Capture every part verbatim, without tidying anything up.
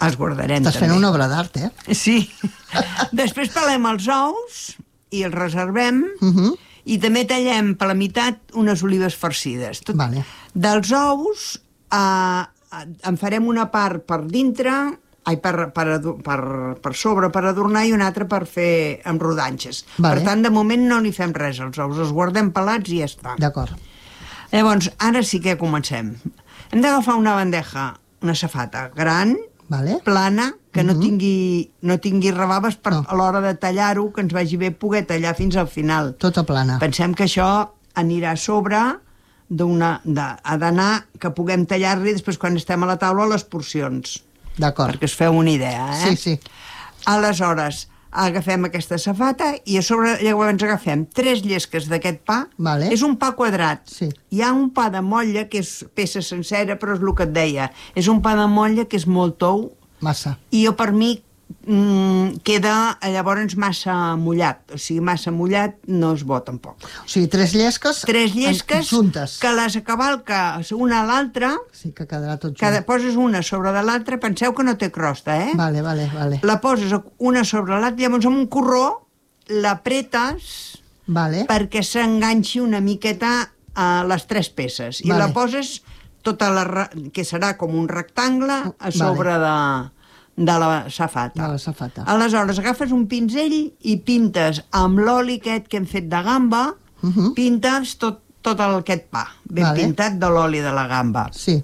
esguardarem també. Estàs fent una obra d'art, eh? Sí. Després pelem els ous i els reservem, uh -huh. i també tallem per la meitat unes olives farcides. Tot... Vale. Dels ous eh, en farem una part per dintre, ai, per, per, per, per sobre per adornar, i una altra per fer amb rodanxes. Vale. Per tant, de moment no li fem res als ous, els guardem pelats i ja està. D'acord. Llavors, ara sí que comencem. Hem d'agafar una bandeja, una safata gran, vale. plana, que no, uh -huh. tingui, no tingui rebaves per, no. a l'hora de tallar-ho, que ens vagi bé poder tallar fins al final. Tota plana. Pensem que això anirà a sobre d'una... ha d'anar, que puguem tallar-li després, quan estem a la taula, les porcions. D'acord. Perquè us feu una idea, eh? Sí, sí. Aleshores, agafem aquesta safata i a sobre llavors agafem tres llesques d'aquest pa. Vale. És un pa quadrat. Sí. Hi ha un pa de motlla, que és peça sencera, però és el que et deia. És un pa de motlla que és molt tou. Massa. I jo, per mi, mm, queda llavors massa mullat. O sigui, massa mullat no és bo, tampoc. O sigui, tres llesques... Tres llesques juntes. Que les acabalques una a l'altra. Sí, que quedarà tot junt. Que poses una sobre de l'altra. Penseu que no té crosta, eh? Vale, vale, vale. La poses una sobre l'altra, llavors amb un corró l'apretes, vale. perquè s'enganxi una miqueta a les tres peces. I vale. La poses tota la... que serà com un rectangle a sobre vale. de, de la safata. De la safata. Aleshores, agafes un pinzell i pintes amb l'oli aquest que hem fet de gamba, uh -huh. pintes tot, tot aquest pa, ben vale. Pintat de l'oli de la gamba. Sí.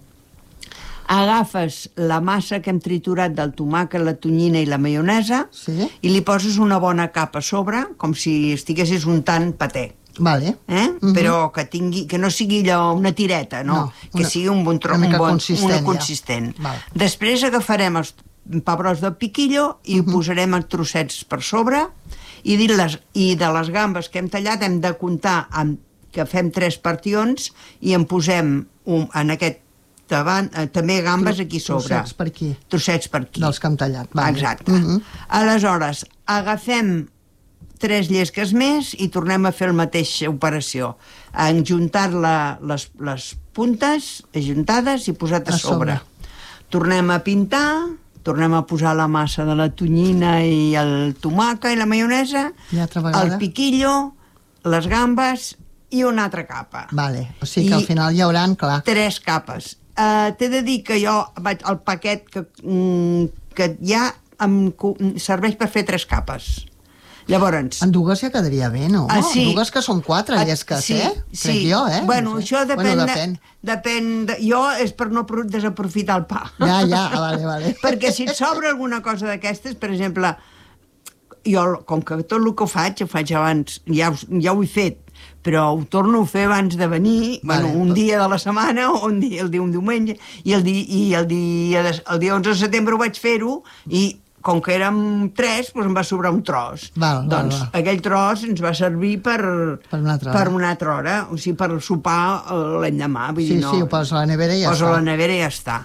Agafes la massa que hem triturat del tomàquet, la tonyina i la maionesa, sí. i li poses una bona capa a sobre, com si estiguessis untant patè. Vale. Eh? Uh -huh. Però que tingui, que no sigui allò una tireta, no, no que una, sigui un bon tronc, una, un bon, consistent, una consistent. Vale. Després agafarem els pebrots del piquillo i uh -huh. ho posarem en trossets per sobre, i, les, i de les gambes que hem tallat hem de comptar amb, que fem tres partions i en posem un, en aquest davant, eh, també gambes aquí sobre. Trossets per aquí. Trossets per aquí. Dels que hem tallat. Vale. Exacte. Uh -huh. Aleshores, agafem tres llesques més i tornem a fer la mateixa operació. Enjuntar la, les, les puntes ajuntades i posat a, a sobre. sobre. Tornem a pintar, tornem a posar la massa de la tonyina i el tomàquet i la maionesa, el piquillo, les gambes i una altra capa. Vale. O sigui que I al final hi haurà, clar... Tres capes. Uh, T'he de dir que jo vaig el paquet que, mm, que ja em serveix per fer tres capes. Llavors... En dues ja quedaria bé, no? Ah, sí. En dues que són quatre llesques, sí, eh? Sí. Crec jo, eh? Bueno, no sé. això depèn... Bueno, depèn. De, depèn de, jo és per no desaprofitar el pa. Ja, ja, vale, vale. Perquè si et sobra alguna cosa d'aquestes, per exemple, jo, com que tot el que ho faig, ho faig abans, ja, ja ho he fet, però ho torno a fer abans de venir, vale, bueno, un tot... dia de la setmana, o un dia, el dia un diumenge, i el dia, i el dia, de, el dia onze de setembre ho vaig fer-ho, i com que érem tres, doncs em va sobrar un tros. Val, doncs val, val. aquell tros ens va servir per, per, una, altra per una altra hora, o sigui, per sopar l'endemà. Sí, no, sí, ho posa a la nevera i ja posa està. a la nevera i ja està.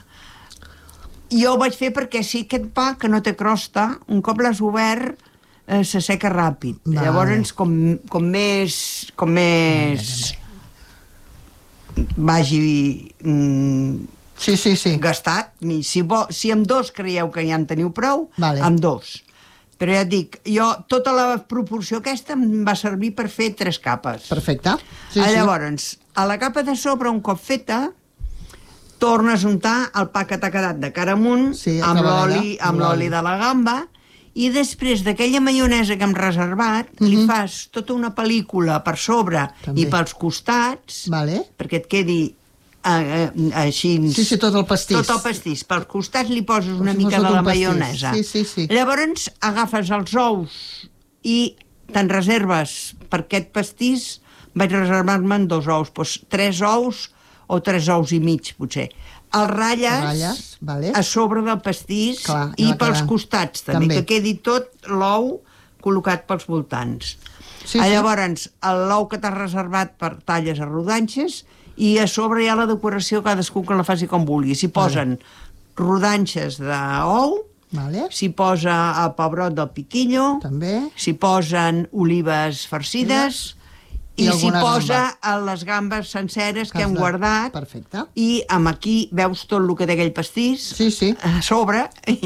Jo ho vaig fer perquè sí, aquest pa, que no té crosta, un cop l'has obert, eh, s'asseca ràpid. Vale. Llavors, com, com més... Com més... vagi... Mm, sí, sí, sí. gastat. Si, bo, si amb dos creieu que ja en teniu prou, vale. amb dos. Però ja et dic, jo, tota la proporció aquesta em va servir per fer tres capes. Perfecte. Sí, ah, llavors, sí. A la capa de sobre, un cop feta, tornes a untar el pa que t'ha quedat de cara amunt, sí, amb l'oli amb l'oli de la gamba, i després d'aquella maionesa que hem reservat, uh-huh. li fas tota una pel·lícula per sobre també. I pels costats, vale. Perquè et quedi Uh, uh, així... Sí, sí, tot el pastís. Tot el pastís. Pels costats li poses una si mica de la maionesa. Sí, sí, sí. Llavors agafes els ous i te'n reserves per aquest pastís. Vaig reservar-me en dos ous, doncs tres ous o tres ous i mig, potser. Els ratlles, ratlles vale. A sobre del pastís. Clar, i pels quedant. Costats també, també, que quedi tot l'ou col·locat pels voltants. Sí, sí. Llavors, l'ou que t'has reservat per talles a rodanxes, i a sobre hi ha la decoració, cadascú que la faci com vulgui. S'hi posen vale. Rodanxes d'ou, vale. S'hi posa el pebrot del piquillo, s'hi posen olives farcides, i, i s'hi posa gamba. Les gambes senceres que, que hem de... guardat. Perfecte. I amb aquí veus tot el que té aquell pastís sí, sí. a sobre,